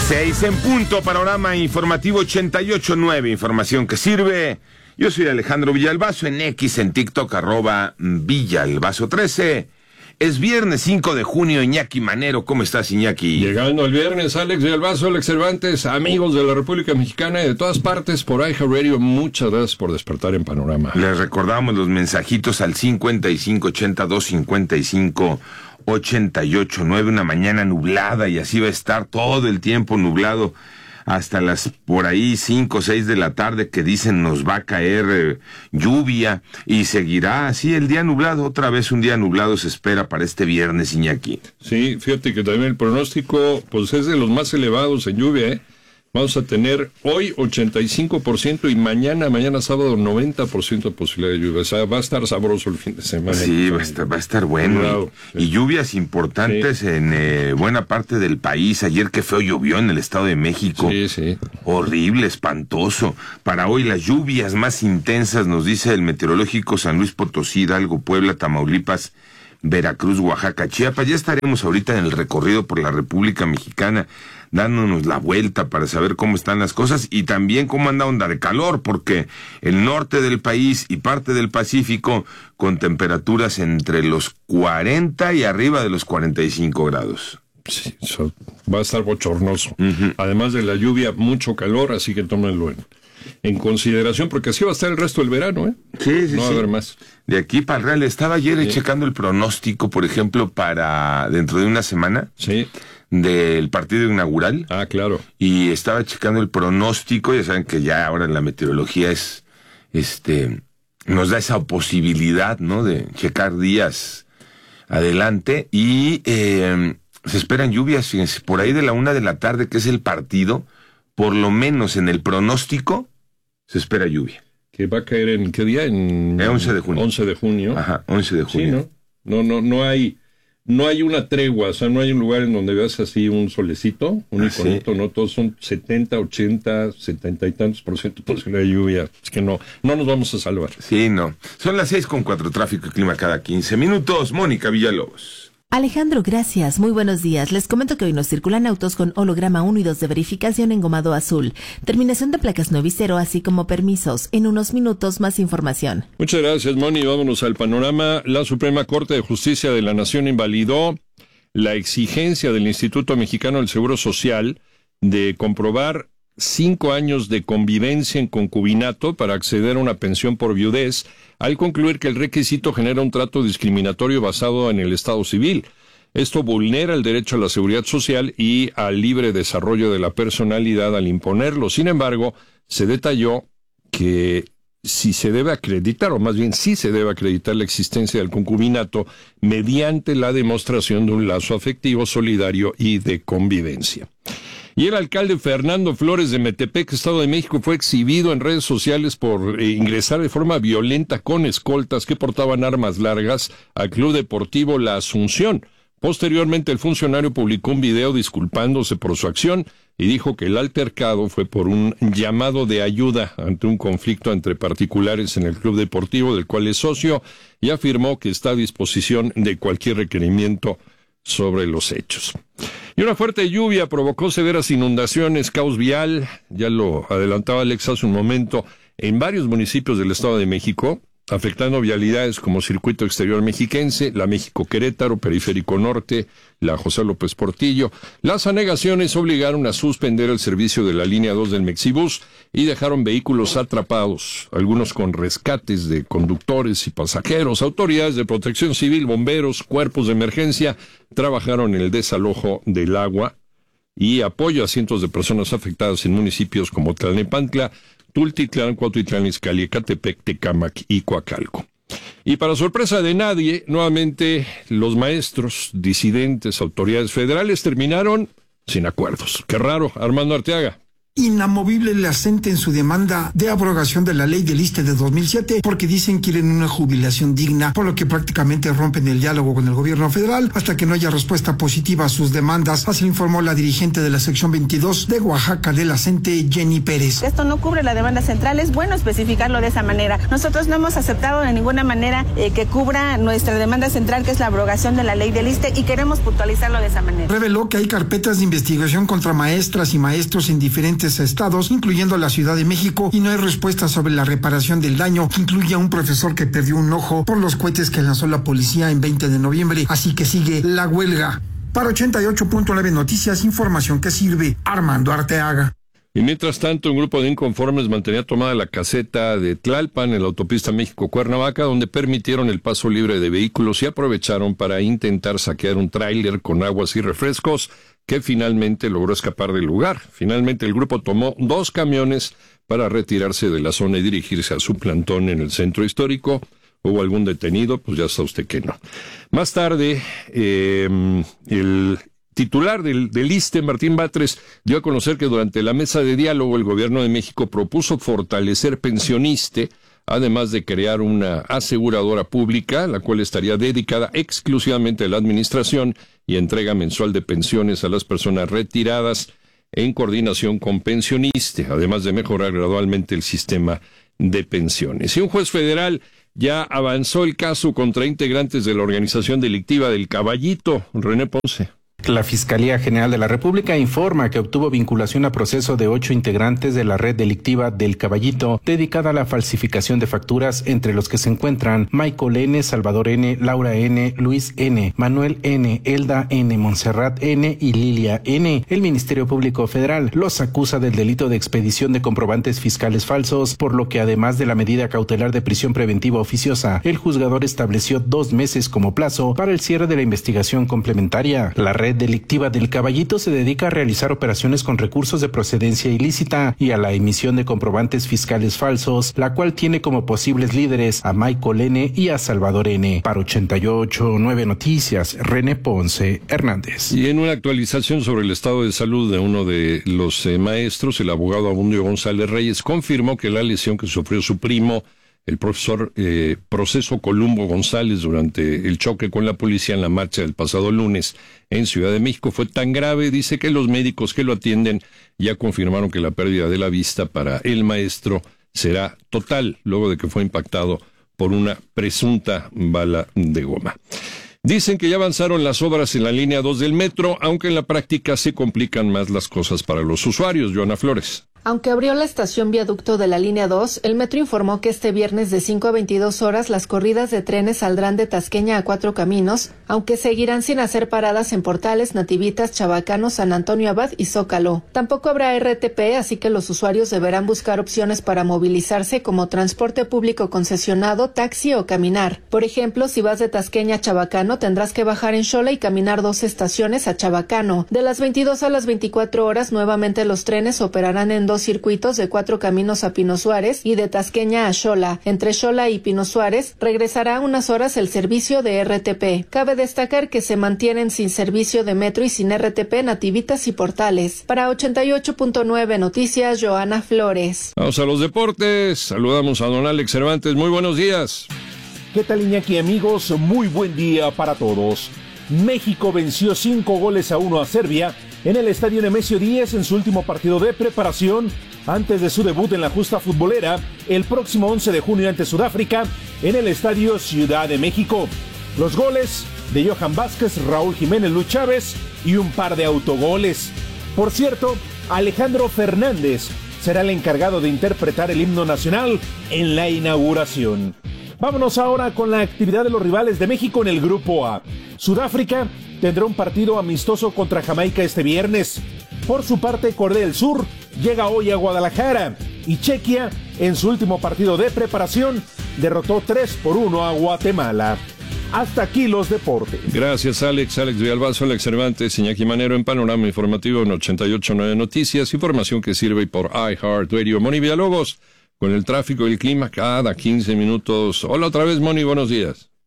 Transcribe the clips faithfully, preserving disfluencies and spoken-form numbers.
Seis en punto, panorama informativo ochenta y ocho punto nueve, información que sirve. Yo soy Alejandro Villalbazo, en X, en TikTok, arroba Villalbazo trece. Es viernes cinco de junio, Iñaki Manero. ¿Cómo estás, Iñaki? Llegando el viernes, Alex Villalbazo, Alex Cervantes, amigos de la República Mexicana y de todas partes por iHeartRadio, muchas gracias por despertar en Panorama. Les recordamos los mensajitos al cincuenta y cinco ochenta, dos cincuenta y cinco ochenta y ocho nueve, una mañana nublada, y así va a estar todo el tiempo nublado hasta las por ahí cinco o seis de la tarde, que dicen nos va a caer eh, lluvia, y seguirá así el día nublado. Otra vez un día nublado se espera para este viernes, Iñaki. Sí, fíjate que también el pronóstico pues es de los más elevados en lluvia, ¿eh? Vamos a tener hoy ochenta y cinco por ciento y mañana, mañana sábado, noventa por ciento de posibilidad de lluvia. O sea, va a estar sabroso el fin de semana. Sí, va a estar, va a estar bueno. Claro, y, sí. y lluvias importantes sí. en eh, buena parte del país. Ayer qué feo llovió en el Estado de México. Sí, sí. Horrible, espantoso. Para hoy las lluvias más intensas, nos dice el meteorológico, San Luis Potosí, Hidalgo, Puebla, Tamaulipas, Veracruz, Oaxaca, Chiapas. Ya estaremos ahorita en el recorrido por la República Mexicana, dándonos la vuelta para saber cómo están las cosas y también cómo anda onda de calor, porque el norte del país y parte del Pacífico con temperaturas entre los cuarenta y arriba de los cuarenta y cinco grados. Sí, eso va a estar bochornoso. Uh-huh. Además de la lluvia, mucho calor, así que tómenlo en, en consideración, porque así va a estar el resto del verano, ¿eh? Sí, sí, no va sí. a haber más. De aquí para el Real. Estaba ayer sí. checando el pronóstico, por ejemplo, para dentro de una semana. Sí. Del partido inaugural. Ah, claro. Y estaba checando el pronóstico. Ya saben que ya ahora la meteorología es, este, nos da esa posibilidad, ¿no? De checar días adelante. Y eh, se esperan lluvias, fíjense, por ahí de la una de la tarde, que es el partido, por lo menos en el pronóstico, se espera lluvia. ¿Que va a caer en qué día? En el once de junio. once de junio. Ajá, once de junio. Sí, ¿no? No, no, no hay... No hay una tregua, o sea, no hay un lugar en donde veas así un solecito, un ah, iconito, ¿sí? no, todos son setenta, ochenta, setenta y tantos por ciento de posibilidad de lluvia. Es que no, no nos vamos a salvar. Sí, no. Son las seis con cuatro, tráfico y clima cada quince minutos. Mónica Villalobos. Alejandro, gracias. Muy buenos días. Les comento que hoy nos circulan autos con holograma uno y dos de verificación engomado azul. Terminación de placas nueve y cero, así como permisos. En unos minutos más información. Muchas gracias, Moni. Vámonos al panorama. La Suprema Corte de Justicia de la Nación invalidó la exigencia del Instituto Mexicano del Seguro Social de comprobar cinco años de convivencia en concubinato para acceder a una pensión por viudez, al concluir que el requisito genera un trato discriminatorio basado en el Estado civil. Esto vulnera el derecho a la seguridad social y al libre desarrollo de la personalidad al imponerlo. Sin embargo, se detalló que si se debe acreditar, o más bien sí se debe acreditar la existencia del concubinato mediante la demostración de un lazo afectivo, solidario y de convivencia. Y el alcalde Fernando Flores de Metepec, Estado de México, fue exhibido en redes sociales por eh, ingresar de forma violenta con escoltas que portaban armas largas al Club Deportivo La Asunción. Posteriormente, el funcionario publicó un video disculpándose por su acción y dijo que el altercado fue por un llamado de ayuda ante un conflicto entre particulares en el Club Deportivo, del cual es socio, y afirmó que está a disposición de cualquier requerimiento sobre los hechos. Y una fuerte lluvia provocó severas inundaciones, caos vial, ya lo adelantaba Alex hace un momento, en varios municipios del Estado de México, afectando vialidades como Circuito Exterior Mexiquense, la México-Querétaro, Periférico Norte, la José López Portillo. Las anegaciones obligaron a suspender el servicio de la línea dos del Mexibús y dejaron vehículos atrapados, algunos con rescates de conductores y pasajeros. Autoridades de protección civil, bomberos, cuerpos de emergencia trabajaron en el desalojo del agua y apoyo a cientos de personas afectadas en municipios como Tlalnepantla, Tultitlán, Cuautitlán, Izcalli, Ecatepec, Tecámac y Coacalco. Y para sorpresa de nadie, nuevamente los maestros, disidentes, autoridades federales terminaron sin acuerdos. Qué raro, Armando Arteaga. inamovible la C E N T E en su demanda de abrogación de la ley del I S S S T E de dos mil siete, porque dicen que quieren una jubilación digna, por lo que prácticamente rompen el diálogo con el gobierno federal hasta que no haya respuesta positiva a sus demandas. Así informó la dirigente de la sección veintidós de Oaxaca de la C E N T E, Jenny Pérez. Esto no cubre la demanda central, es bueno especificarlo de esa manera. Nosotros no hemos aceptado de ninguna manera eh, que cubra nuestra demanda central, que es la abrogación de la ley del I S S S T E, y queremos puntualizarlo de esa manera. Reveló que hay carpetas de investigación contra maestras y maestros en diferentes estados, incluyendo la Ciudad de México, y no hay respuesta sobre la reparación del daño, que incluye a un profesor que perdió un ojo por los cohetes que lanzó la policía en veinte de noviembre, así que sigue la huelga. Para ochenta y ocho punto nueve Noticias, información que sirve. Armando Arteaga. Y mientras tanto, un grupo de inconformes mantenía tomada la caseta de Tlalpan en la autopista México-Cuernavaca, donde permitieron el paso libre de vehículos y aprovecharon para intentar saquear un tráiler con aguas y refrescos que finalmente logró escapar del lugar. Finalmente el grupo tomó dos camiones para retirarse de la zona y dirigirse a su plantón en el centro histórico. ¿Hubo algún detenido? Pues ya sabe usted que no. Más tarde, eh, el titular del, del I S S S T E, Martín Batres, dio a conocer que durante la mesa de diálogo el gobierno de México propuso fortalecer Pensioniste, además de crear una aseguradora pública, la cual estaría dedicada exclusivamente a la administración y entrega mensual de pensiones a las personas retiradas en coordinación con Pensioniste, además de mejorar gradualmente el sistema de pensiones. Y un juez federal ya avanzó el caso contra integrantes de la organización delictiva del Caballito. René Ponce. La Fiscalía General de la República informa que obtuvo vinculación a proceso de ocho integrantes de la red delictiva del Caballito, dedicada a la falsificación de facturas, entre los que se encuentran Michael N., Salvador N., Laura N., Luis N., Manuel N., Elda N., Montserrat N. y Lilia N. El Ministerio Público Federal los acusa del delito de expedición de comprobantes fiscales falsos, por lo que además de la medida cautelar de prisión preventiva oficiosa, el juzgador estableció dos meses como plazo para el cierre de la investigación complementaria. La red delictiva del Caballito se dedica a realizar operaciones con recursos de procedencia ilícita y a la emisión de comprobantes fiscales falsos, la cual tiene como posibles líderes a Michael N. y a Salvador N. Para ochenta y ocho punto nueve Noticias, René Ponce Hernández. Y en una actualización sobre el estado de salud de uno de los eh, maestros, el abogado Abundio González Reyes confirmó que la lesión que sufrió su primo, el profesor eh, Proceso Columbo González, durante el choque con la policía en la marcha del pasado lunes en Ciudad de México fue tan grave, dice, que los médicos que lo atienden ya confirmaron que la pérdida de la vista para el maestro será total, luego de que fue impactado por una presunta bala de goma. Dicen que ya avanzaron las obras en la línea dos del metro, aunque en la práctica se complican más las cosas para los usuarios. Joana Flores. Aunque abrió la estación viaducto de la línea dos, el metro informó que este viernes de cinco a veintidós horas las corridas de trenes saldrán de Tasqueña a Cuatro Caminos, aunque seguirán sin hacer paradas en Portales, Nativitas, Chabacano, San Antonio Abad y Zócalo. Tampoco habrá R T P, así que los usuarios deberán buscar opciones para movilizarse como transporte público concesionado, taxi o caminar. Por ejemplo, si vas de Tasqueña a Chabacano, tendrás que bajar en Xola y caminar dos estaciones a Chabacano. De las veintidós a las veinticuatro horas, nuevamente los trenes operarán en dos circuitos de Cuatro Caminos a Pino Suárez y de Tasqueña a Xola. Entre Xola y Pino Suárez regresará unas horas el servicio de R T P. Cabe destacar que se mantienen sin servicio de metro y sin R T P Nativitas y Portales. Para ochenta y ocho punto nueve Noticias, Joana Flores. Vamos a los deportes. Saludamos a don Alex Cervantes. Muy buenos días. ¿Qué tal, Iñaki, amigos? Muy buen día para todos. México venció cinco goles a uno a Serbia en el estadio Nemesio diez en su último partido de preparación antes de su debut en la justa futbolera el próximo once de junio ante Sudáfrica en el estadio Ciudad de México. Los goles de Johan Vázquez, Raúl Jiménez, Luis Chávez y un par de autogoles. Por cierto, Alejandro Fernández será el encargado de interpretar el himno nacional en la inauguración. Vámonos ahora con la actividad de los rivales de México en el Grupo A. Sudáfrica tendrá un partido amistoso contra Jamaica este viernes. Por su parte, Corea del Sur llega hoy a Guadalajara y Chequia, en su último partido de preparación, derrotó tres por uno a Guatemala. Hasta aquí los deportes. Gracias, Alex. Alex Villalbazo, Alex Cervantes, Iñaki Manero en Panorama Informativo en ochenta y ocho punto nueve Noticias. Información que sirve por iHeartRadio. Moni Villalobos, con el tráfico y el clima cada quince minutos. Hola otra vez, Moni, buenos días.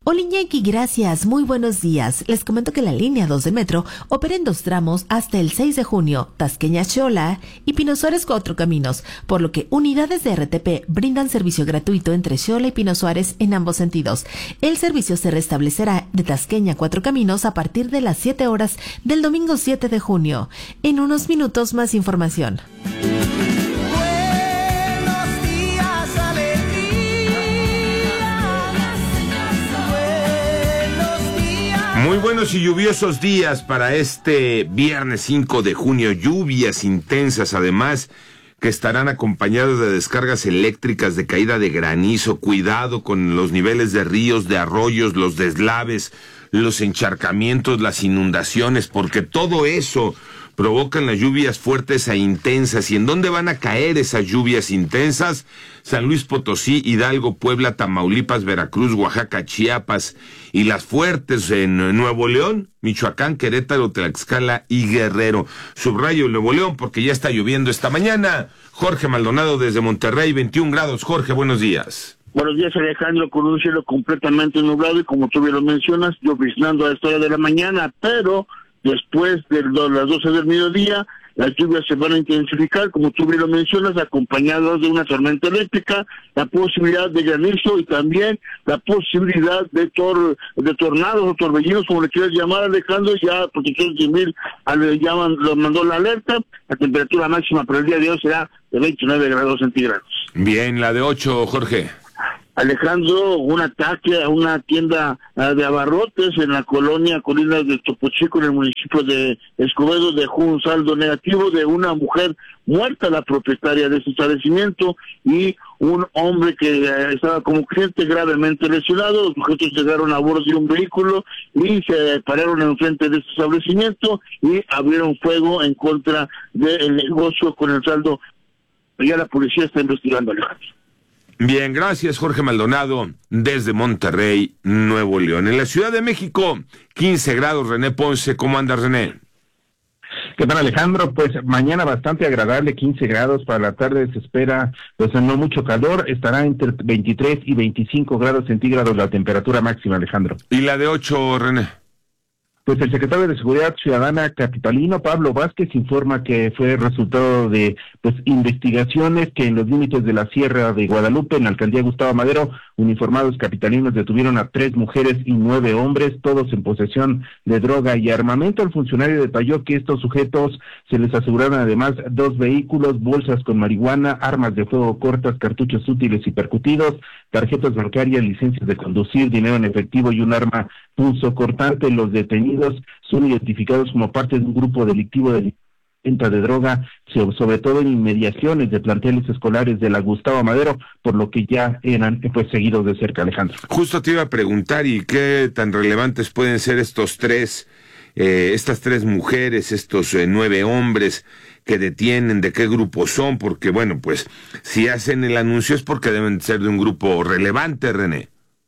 Hola Iñaki, gracias, muy buenos días. Les comento que la línea dos de metro opera en dos tramos hasta el seis de junio, Tasqueña-Xola y Pino Suárez Cuatro Caminos, por lo que unidades de R T P brindan servicio gratuito entre Xola y Pino Suárez en ambos sentidos. El servicio se restablecerá de Tasqueña Cuatro Caminos a partir de las siete horas del domingo siete de junio. En unos minutos más información. Muy buenos y lluviosos días para este viernes cinco de junio, lluvias intensas además que estarán acompañadas de descargas eléctricas, de caída de granizo, cuidado con los niveles de ríos, de arroyos, los deslaves, los encharcamientos, las inundaciones, porque todo eso provocan las lluvias fuertes e intensas. ¿Y en dónde van a caer esas lluvias intensas? San Luis Potosí, Hidalgo, Puebla, Tamaulipas, Veracruz, Oaxaca, Chiapas, y las fuertes en Nuevo León, Michoacán, Querétaro, Tlaxcala y Guerrero. Subrayo Nuevo León porque ya está lloviendo esta mañana. Jorge Maldonado desde Monterrey, veintiún grados. Jorge, buenos días. Buenos días, Alejandro, con un cielo completamente nublado y como tú bien lo mencionas, lloviznando a esta hora de la mañana, pero después de las doce del mediodía, las lluvias se van a intensificar, como tú bien lo mencionas, acompañadas de una tormenta eléctrica, la posibilidad de granizo y también la posibilidad de tor de tornados o torbellinos, como le quieras llamar, Alejandro. Ya Protección Civil le llaman, lo mandó la alerta. La temperatura máxima para el día de hoy será de veintinueve grados centígrados. Bien, la de ocho, Jorge. Alejandro, un ataque a una tienda uh, de abarrotes en la colonia Colinas de Topo Chico, en el municipio de Escobedo, dejó un saldo negativo de una mujer muerta, la propietaria de ese establecimiento, y un hombre que uh, estaba como cliente gravemente lesionado. Los sujetos llegaron a bordo de un vehículo y se pararon enfrente de este establecimiento y abrieron fuego en contra del negocio con el saldo. Ya la policía está investigando, Alejandro. Bien, gracias Jorge Maldonado desde Monterrey, Nuevo León. En la Ciudad de México, quince grados. René Ponce, ¿cómo andas, René? ¿Qué tal, Alejandro? Pues mañana bastante agradable, quince grados. Para la tarde se espera pues no mucho calor, estará entre veintitrés y veinticinco grados centígrados la temperatura máxima, Alejandro. ¿Y la de ocho, René? Pues el secretario de Seguridad Ciudadana capitalino, Pablo Vázquez, informa que fue resultado de pues investigaciones que en los límites de la Sierra de Guadalupe, en la alcaldía Gustavo Madero, uniformados capitalinos detuvieron a tres mujeres y nueve hombres, todos en posesión de droga y armamento. El funcionario detalló que estos sujetos se les aseguraron además dos vehículos, bolsas con marihuana, armas de fuego cortas, cartuchos útiles y percutidos, tarjetas bancarias, licencias de conducir, dinero en efectivo y un arma punzocortante. Los detenidos son identificados como parte de un grupo delictivo de venta de droga, sobre todo en inmediaciones de planteles escolares de la Gustavo Madero, por lo que ya eran pues seguidos de cerca, Alejandro. Justo te iba a preguntar, ¿y qué tan relevantes pueden ser estos tres, eh, estas tres mujeres, estos eh, nueve hombres que detienen, de qué grupo son? Porque bueno, pues si hacen el anuncio es porque deben ser de un grupo relevante, René.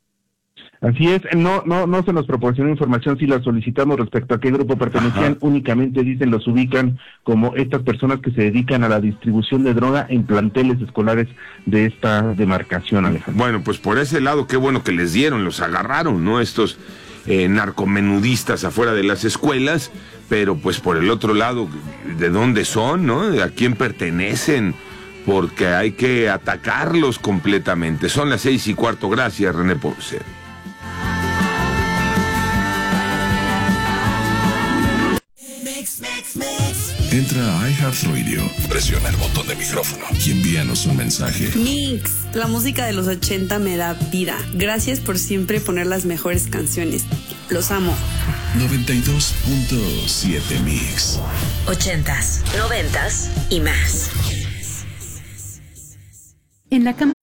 Así es, no no no se nos proporcionó información si la solicitamos respecto a qué grupo pertenecían. Ajá. Únicamente dicen, los ubican como estas personas que se dedican a la distribución de droga en planteles escolares de esta demarcación, Alejandro. Bueno, pues por ese lado, qué bueno que les dieron, los agarraron, ¿no? Estos eh, narcomenudistas afuera de las escuelas, pero pues por el otro lado, ¿de dónde son, no? ¿A quién pertenecen? Porque hay que atacarlos completamente. Son las seis y cuarto. Gracias, René Ponce. Entra a iHeartRadio, presiona el botón de micrófono y envíanos un mensaje. Mix, la música de los ochenta me da vida. Gracias por siempre poner las mejores canciones. Los amo. noventa y dos punto siete Mix. Ochentas, noventas y más. En la cama.